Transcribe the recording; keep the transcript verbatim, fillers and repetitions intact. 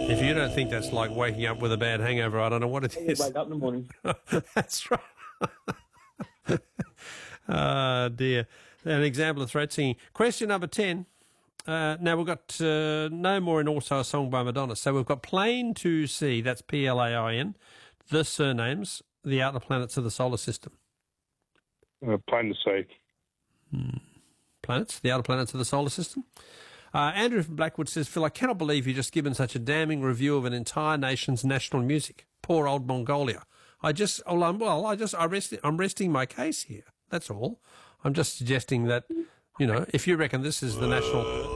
If you don't think that's like waking up with a bad hangover, I don't know what it is. Wake up in the morning. That's right. Ah, dear. An example of throat singing. Question number ten. Uh, now, we've got uh, No More and also a song by Madonna. So we've got Plain to See, that's P L A I N, the surnames, the outer planets of the solar system. Uh, plain to see. Hmm. Planets, the outer planets of the solar system. Uh, Andrew from Blackwood says, Phil, I cannot believe you've just given such a damning review of an entire nation's national music. Poor old Mongolia. I just, well, I'm, well, I just, I rest, I'm resting my case here. That's all. I'm just suggesting that, you know, if you reckon this is the national